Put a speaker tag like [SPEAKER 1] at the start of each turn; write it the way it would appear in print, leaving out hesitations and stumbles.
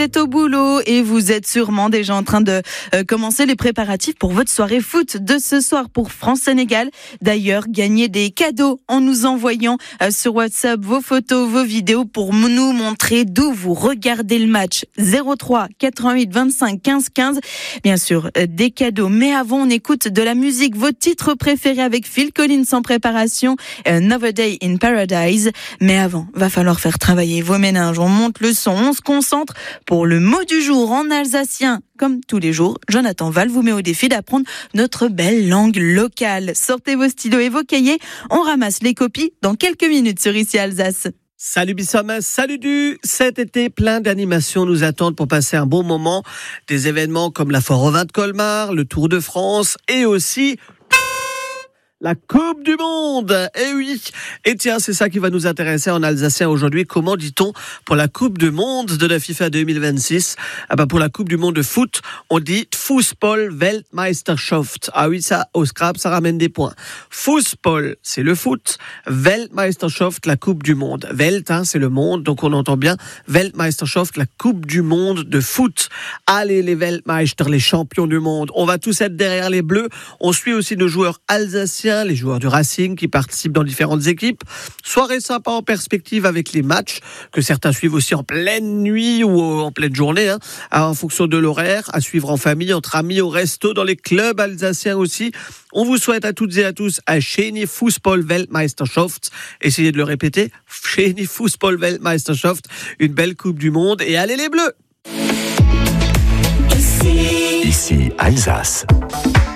[SPEAKER 1] êtes au boulot et vous êtes sûrement déjà en train de commencer les préparatifs pour votre soirée foot de ce soir pour France-Sénégal. D'ailleurs, gagnez des cadeaux en nous envoyant sur WhatsApp vos photos, vos vidéos pour nous montrer d'où vous regardez le match. 03 88 25 15 15. Bien sûr, des cadeaux. Mais avant, on écoute de la musique. Vos titres préférés avec Phil Collins en préparation. Another Day in Paradise. Mais avant, va falloir faire travailler vos méninges. On monte le son, on se concentre pour le mot du jour en alsacien. Comme tous les jours, Jonathan Val vous met au défi d'apprendre notre belle langue locale. Sortez vos stylos et vos cahiers. On ramasse les copies dans quelques minutes sur Ici Alsace.
[SPEAKER 2] Salut Bissama, salut du. Cet été, plein d'animations nous attendent pour passer un bon moment. Des événements comme la Foire au vin de Colmar, le Tour de France et aussi la Coupe du Monde. Eh oui. Et tiens, c'est ça qui va nous intéresser en alsacien aujourd'hui. Comment dit-on pour la Coupe du Monde de la FIFA 2026? Pour la Coupe du Monde de foot, on dit Fußball-Weltmeisterschaft. Ah oui, ça, au Scrabble, ça ramène des points. Fußball, c'est le foot. Weltmeisterschaft, la Coupe du Monde. Welt, c'est le monde, donc on entend bien Weltmeisterschaft, la Coupe du Monde de foot. Allez, les Weltmeister, les champions du monde. On va tous être derrière les Bleus. On suit aussi nos joueurs alsaciens, les joueurs du Racing qui participent dans différentes équipes. Soirée sympa en perspective avec les matchs que certains suivent aussi en pleine nuit ou en pleine journée, en fonction de l'horaire, à suivre en famille, entre amis, au resto, dans les clubs alsaciens aussi. On vous souhaite à toutes et à tous un Schöne Fußball-Weltmeisterschaft. Essayez de le répéter. Schöne Fußball-Weltmeisterschaft. Une belle Coupe du Monde et allez les Bleus!
[SPEAKER 3] Ici Alsace.